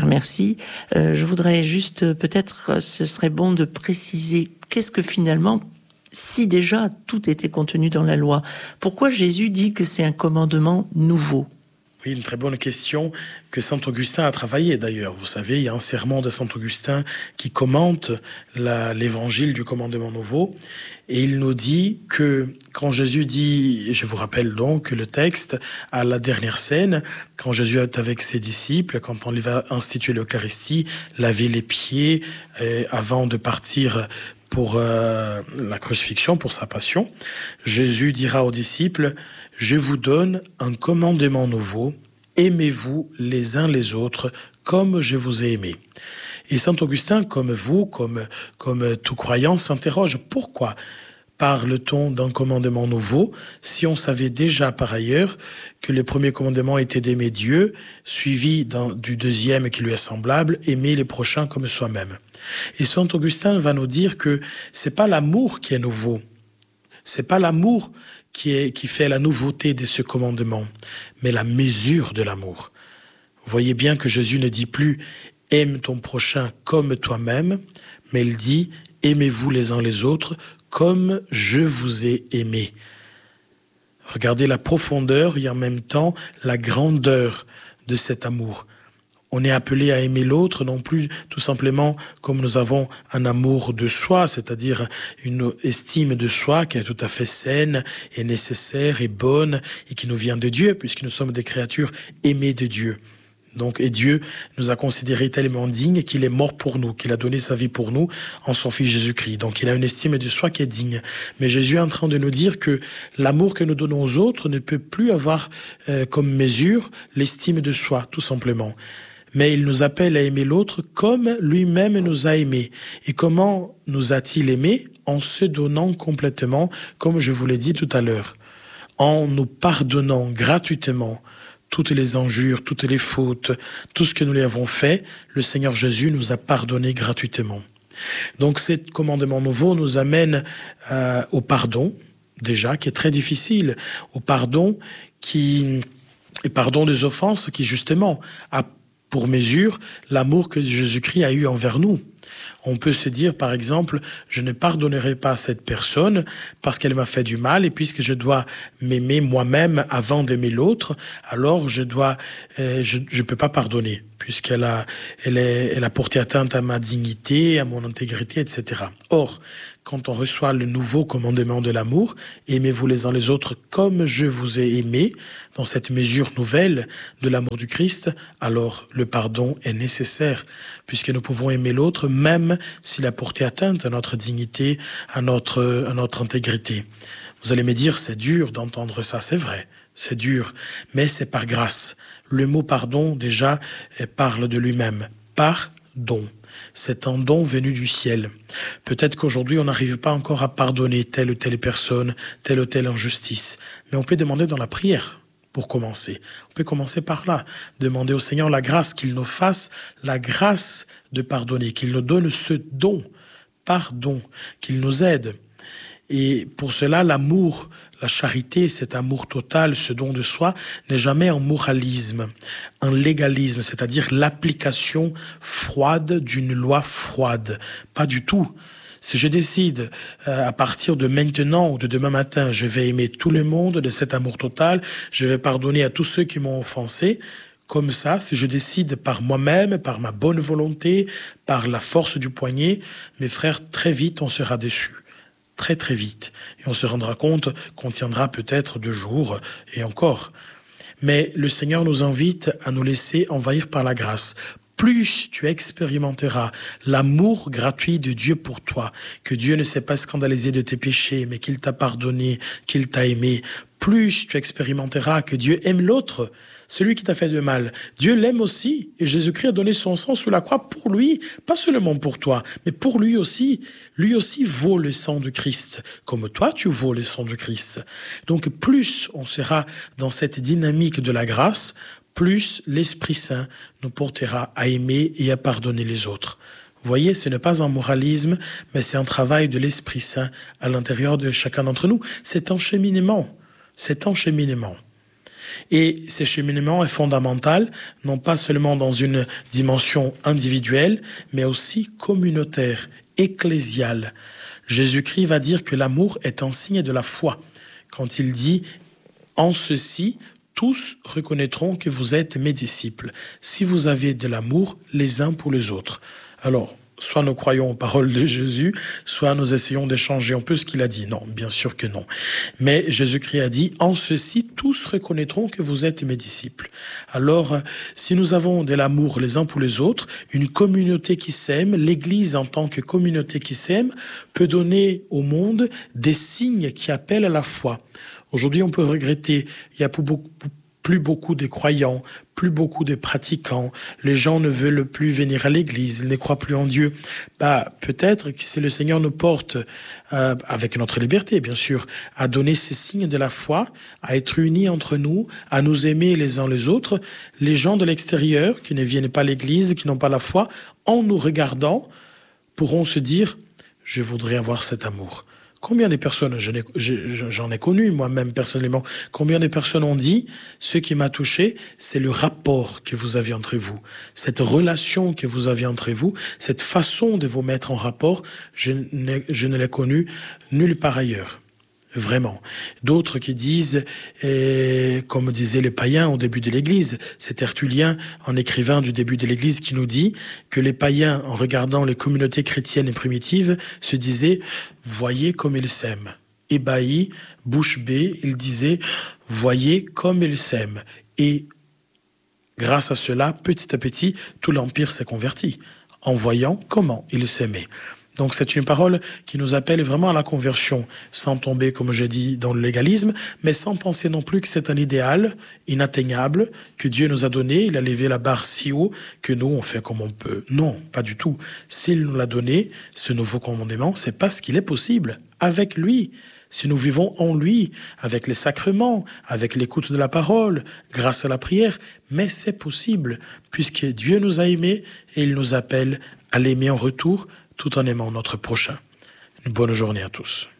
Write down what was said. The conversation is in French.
Père, merci. Je voudrais juste, peut-être, ce serait bon de préciser qu'est-ce que finalement, si déjà tout était contenu dans la loi, pourquoi Jésus dit que c'est un commandement nouveau ? Oui, une très bonne question que saint Augustin a travaillé d'ailleurs. Vous savez, il y a un sermon de saint Augustin qui commente l'évangile du commandement nouveau. Et il nous dit que quand Jésus dit, je vous rappelle donc le texte à la dernière scène, quand Jésus est avec ses disciples, quand on lui va instituer l'Eucharistie, laver les pieds avant de partir pour la crucifixion, pour sa passion, Jésus dira aux disciples, « Je vous donne un commandement nouveau, aimez-vous les uns les autres comme je vous ai aimé. » Et saint Augustin, comme vous, comme tout croyant, s'interroge, pourquoi parle-t-on d'un commandement nouveau si on savait déjà par ailleurs que le premier commandement était d'aimer Dieu, suivi du deuxième qui lui est semblable, aimer les prochains comme soi-même. Et saint Augustin va nous dire que c'est pas l'amour qui est nouveau, c'est pas l'amour qui fait la nouveauté de ce commandement, mais la mesure de l'amour. Vous voyez bien que Jésus ne dit plus « aime ton prochain comme toi-même », mais il dit « aimez-vous les uns les autres comme je vous ai aimé ». Regardez la profondeur et en même temps la grandeur de cet amour. On est appelé à aimer l'autre, non plus tout simplement comme nous avons un amour de soi, c'est-à-dire une estime de soi qui est tout à fait saine et nécessaire et bonne et qui nous vient de Dieu, puisque nous sommes des créatures aimées de Dieu. Donc, et Dieu nous a considérés tellement dignes qu'il est mort pour nous, qu'il a donné sa vie pour nous en son Fils Jésus-Christ. Donc, il a une estime de soi qui est digne. Mais Jésus est en train de nous dire que l'amour que nous donnons aux autres ne peut plus avoir comme mesure l'estime de soi, tout simplement. Mais il nous appelle à aimer l'autre comme lui-même nous a aimés. Et comment nous a-t-il aimés ? En se donnant complètement, comme je vous l'ai dit tout à l'heure. En nous pardonnant gratuitement toutes les injures, toutes les fautes, tout ce que nous lui avons fait, le Seigneur Jésus nous a pardonné gratuitement. Donc, ce commandement nouveau nous amène au pardon, déjà, qui est très difficile, au pardon pardon des offenses qui, justement, a pour mesure l'amour que Jésus-Christ a eu envers nous. On peut se dire, par exemple, je ne pardonnerai pas cette personne parce qu'elle m'a fait du mal et puisque je dois m'aimer moi-même avant d'aimer l'autre, alors je peux pas pardonner puisqu'elle a porté atteinte à ma dignité, à mon intégrité, etc. Or, quand on reçoit le nouveau commandement de l'amour, aimez-vous les uns les autres comme je vous ai aimé, dans cette mesure nouvelle de l'amour du Christ, alors le pardon est nécessaire, puisque nous pouvons aimer l'autre même s'il a porté atteinte à notre dignité, à notre intégrité. Vous allez me dire, c'est dur d'entendre ça, c'est vrai, c'est dur, mais c'est par grâce. Le mot pardon, déjà, parle de lui-même. Pardon. C'est un don venu du ciel. Peut-être qu'aujourd'hui, on n'arrive pas encore à pardonner telle ou telle personne, telle ou telle injustice. Mais on peut demander dans la prière, pour commencer. On peut commencer par là. Demander au Seigneur la grâce qu'il nous fasse, la grâce de pardonner, qu'il nous donne ce don, pardon, qu'il nous aide. Et pour cela, l'amour, la charité, cet amour total, ce don de soi, n'est jamais un moralisme, un légalisme, c'est-à-dire l'application froide d'une loi froide. Pas du tout. Si je décide, à partir de maintenant ou de demain matin, je vais aimer tout le monde de cet amour total, je vais pardonner à tous ceux qui m'ont offensé, comme ça, si je décide par moi-même, par ma bonne volonté, par la force du poignet, mes frères, très vite, on sera déçus. Très très vite. Et on se rendra compte qu'on tiendra peut-être 2 jours et encore. Mais le Seigneur nous invite à nous laisser envahir par la grâce. Plus tu expérimenteras l'amour gratuit de Dieu pour toi, que Dieu ne s'est pas scandalisé de tes péchés, mais qu'il t'a pardonné, qu'il t'a aimé, plus tu expérimenteras que Dieu aime l'autre, celui qui t'a fait de mal. Dieu l'aime aussi, et Jésus-Christ a donné son sang sous la croix pour lui, pas seulement pour toi, mais pour lui aussi. Lui aussi vaut le sang de Christ, comme toi tu vaux le sang de Christ. Donc plus on sera dans cette dynamique de la grâce, plus l'Esprit Saint nous portera à aimer et à pardonner les autres. Vous voyez, ce n'est pas un moralisme, mais c'est un travail de l'Esprit Saint à l'intérieur de chacun d'entre nous. C'est un cheminement. Et ce cheminement est fondamental, non pas seulement dans une dimension individuelle, mais aussi communautaire, ecclésiale. Jésus-Christ va dire que l'amour est un signe de la foi. Quand il dit « En ceci, tous reconnaîtront que vous êtes mes disciples, si vous avez de l'amour les uns pour les autres. » Alors, soit nous croyons aux paroles de Jésus, soit nous essayons d'échanger un peu ce qu'il a dit. Non, bien sûr que non. Mais Jésus-Christ a dit, en ceci, tous reconnaîtront que vous êtes mes disciples. Alors, si nous avons de l'amour les uns pour les autres, une communauté qui s'aime, l'Église en tant que communauté qui s'aime, peut donner au monde des signes qui appellent à la foi. Aujourd'hui, on peut regretter, il y a plus beaucoup de croyants, plus beaucoup de pratiquants. Les gens ne veulent plus venir à l'église, ils ne croient plus en Dieu. Peut-être que si le Seigneur nous porte, avec notre liberté, bien sûr, à donner ces signes de la foi, à être unis entre nous, à nous aimer les uns les autres, les gens de l'extérieur, qui ne viennent pas à l'église, qui n'ont pas la foi, en nous regardant, pourront se dire, je voudrais avoir cet amour. Combien de personnes, j'en ai connu moi-même personnellement, combien de personnes ont dit, ce qui m'a touché, c'est le rapport que vous avez entre vous, cette relation que vous avez entre vous, cette façon de vous mettre en rapport, je ne l'ai connu nulle part ailleurs. Vraiment. D'autres qui disent, comme disaient les païens au début de l'Église, c'est Tertullien, un écrivain du début de l'Église, qui nous dit que les païens, en regardant les communautés chrétiennes et primitives, se disaient « Voyez comme ils s'aiment ». Ébahi, bouche bée, il disait « Voyez comme ils s'aiment ». Et grâce à cela, petit à petit, tout l'Empire s'est converti, en voyant comment ils s'aimaient. Donc c'est une parole qui nous appelle vraiment à la conversion, sans tomber, comme j'ai dit, dans le légalisme, mais sans penser non plus que c'est un idéal inatteignable que Dieu nous a donné. Il a levé la barre si haut que nous, on fait comme on peut. Non, pas du tout. S'il nous l'a donné, ce nouveau commandement, c'est parce qu'il est possible, avec lui. Si nous vivons en lui, avec les sacrements, avec l'écoute de la parole, grâce à la prière, mais c'est possible, puisque Dieu nous a aimés et il nous appelle à l'aimer en retour, tout en aimant notre prochain. Une bonne journée à tous.